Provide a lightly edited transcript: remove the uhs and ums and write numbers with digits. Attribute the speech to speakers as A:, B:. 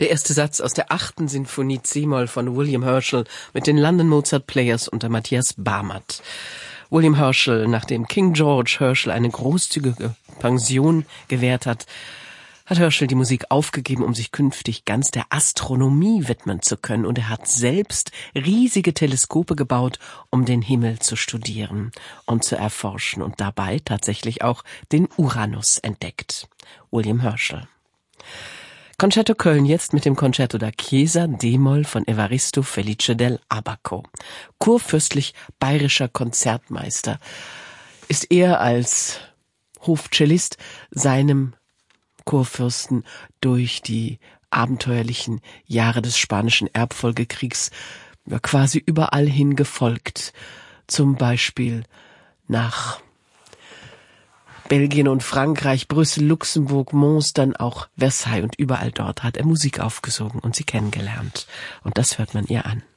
A: Der erste Satz aus der 8. Sinfonie C-Moll von William Herschel mit den London Mozart Players unter Matthias Barmert. William Herschel, nachdem King George Herschel eine großzügige Pension gewährt hat, hat Herschel die Musik aufgegeben, um sich künftig ganz der Astronomie widmen zu können. Und er hat selbst riesige Teleskope gebaut, um den Himmel zu studieren und zu erforschen und dabei tatsächlich auch den Uranus entdeckt. William Herschel. Concerto Köln jetzt mit dem Concerto da Chiesa D-Moll von Evaristo Felice del Abaco. Kurfürstlich bayerischer Konzertmeister ist er als Hofcellist seinem Kurfürsten durch die abenteuerlichen Jahre des Spanischen Erbfolgekriegs quasi überall hin gefolgt. Zum Beispiel nach Belgien und Frankreich, Brüssel, Luxemburg, Mons, dann auch Versailles und überall dort hat er Musik aufgesogen und sie kennengelernt. Und das hört man ihr an.